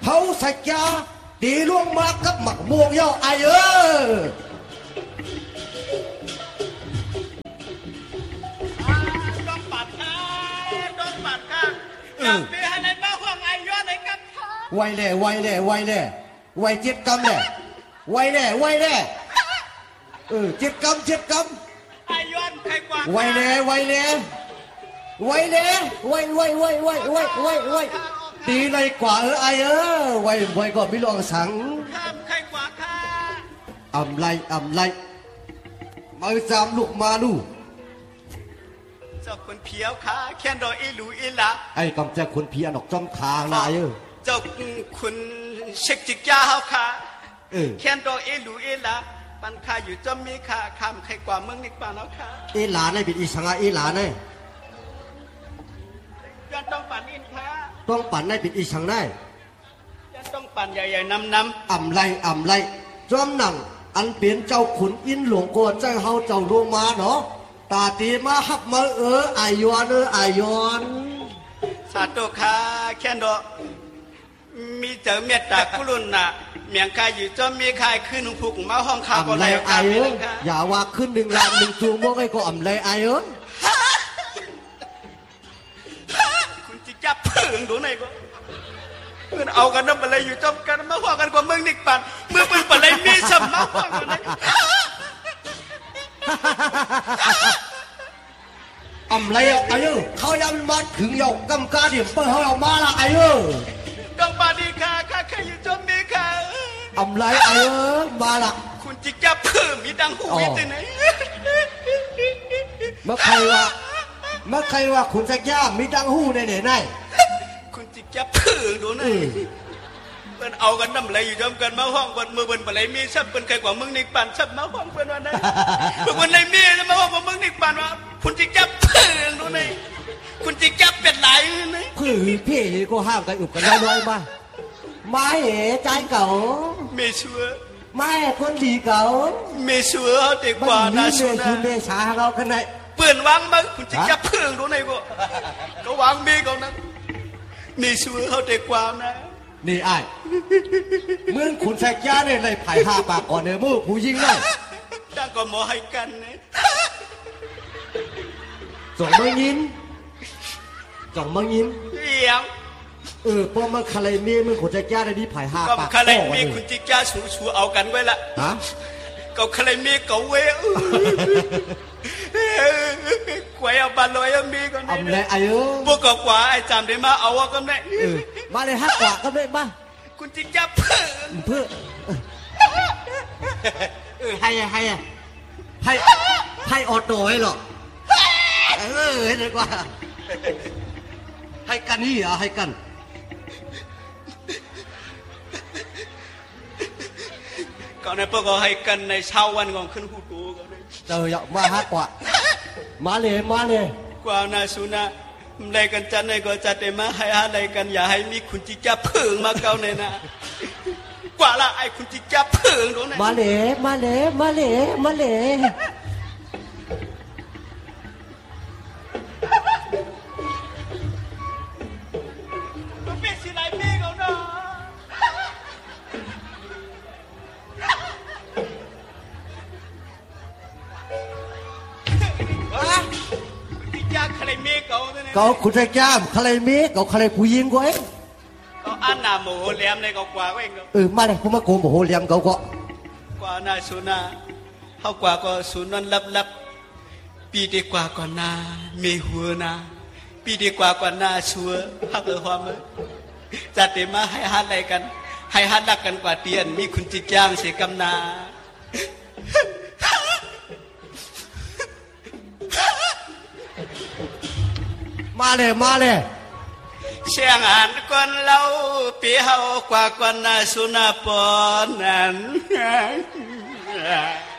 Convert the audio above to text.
เผาสักยาตีล่วงมากับหมักม่วงย่อไอต้องปัดค่ะต้องปัดค่ะจับไปให้ในบ้านห้องไอ้ย้อนในกับค่ะไวแน่ไวแน่ไวแน่ไวเจ็ดกำแน่ไวแน่ไวแน่เจ็ดกำไอ้ย้อนใครกว่าไวแน่ไวแน่ไวแน่ไวตีเลยกว่าไอไวก็ไม่ลองสังใครกว่าค่ะอำไลมาจามลูกมาลูเจ้าคนเพียวค่ะแค่ดอกอีหลูอีละไอ้กำจัดคนเพียนออกจอมทางนายเจ้าคุณเช็คจิกยาเขาค่ะแค่ดอกอีหลูอีละปันค่าอยู่จอมมีค่ะคำใครกว่าเมืองนิกปานแล้วค่ะหลานในเป็นอีสังหลานในจะต้องปั่นอินค่ะต้องปั่นในเป็นอีสังได้จะต้องปั่นใหญ่ๆน้ำอำไลจอมหนังอันเปลี่ยนเจ้าขุนอินหลวงโกเจ้าเฮาเจ้าลงมาเนาะตาตีมาฮับมาอายอนสาธุค่ะแค่ดอกมีเจอเมตตากุลุนน่ะเมียงกายอยู่จอมมีใครขึ้นผูกมาห้องข้าวก็ได้อย่าว่าขึ้น1 ล้าน1จูงไอ้ก็อำไลคุณจิจับเพิ่งดูไหนก็เพื่อนเอากันน้ำอะไรอยู่จอมกันมาห้องกันกว่าเมืองนิกปันเมื่อเป็นอะไรมีสมมาห้องกันอำไลเขายังมาถึงยกกำกาเดี๋ยวเปิดเขาออกมาละต้องปาดีค่ะใครอยู่จอมมีค่ะอำไลมาละคุณจิจับเพิ่มมีดังหูอีกไหนเมื่อใครว่าคุณจะย่ามีดังหูในไหนคุณจิจับเพิ่มดูหน่อยเพื่อนเอากันน้ำอะไรอยู่จอมกันมาห้องกันมือเป็นอะไรมีชับเป็นใครกว่ามึงนิกปันชับมาห้องเพื่อนวันนั้นเพื่อนอะไรมีจะมาห้องกับมึงนิกปันว่าคุณจิจับเพิ่มดูหน่อยคุณจิจับเป็นไรนี่พี่ก็ห้ามกันอุบกันน้อยมาไม่ใจเก่าไม่ชัวไม่คนดีเก่าไม่ชัวเด็กกว่าน่าชัวนะเมชาเราขนาดเปื่อนวางมั้งคุณจิจับเพิ่งดูหน่อยก็วางมีก่อนนะไม่ชัวเขาเด็กกว่านะนี่ไอ้เมื่อคุณแซกย่าเนี่ยเลยไผ่5 ปากก่อนเนี่ยมือผู้ยิงได้ตั้งก็หมอให้กันเนี่ยส่งมายินเลี้ยงพวกมันคาเลมีมึงคุณแซกย่าได้ที่ไผ่5 ปากคาเลมีคุณจิจ้าชูเอากันไว้ละก็คาเลมีก็เว้ยกวยเอาบาลอยมีก็ได้อำเลยพวกกว่าไอ้จำได้มาเอาก็ได้มาเลยฮักกว่าก็ได้มาคุณจิจ้าเพื่อให้ออโต้ให้หรอให้ดีกว่าให้กันนี่เหรอให้กันก่อนในพวกเขาให้กันในเช้าวันของขึ้นหูตูก็ได้มาฮักกว่ามาเลยกว่านาสุนะอะไรกันจันในก็จัดได้มาให้อะไรกันอย่าให้มีคุณจิจับเพิ่งมาเก่าในนะกว่าละไอ้คุณจิจับเพิ่งตรงไหนมาเลยมันเป็นสิไรมีเขาเนาะเขาคุณจะจ้ามใครมีเขาใครผู้ยิงก็เองก็อันน่ะโมโหเลี้ยมในก็กว่าเองมาเลยผมมาโกงโมโหเลี้ยมเขาก็กว่านาสุนาเขากว่าก็สุนันลับปีดีกว่าก่อนนามีหัวนาปีดีกว่าก่อนนาชัวฮักความจัดเต็มมาให้ฮัดอะไรกันให้ฮัดรักกันกว่าเตียนมีคุณจิตย่างเสียกำนามาเลยเชียงอ่านก่อนเล่าปีเฮากว่าก่อนนาสุนาปอนัน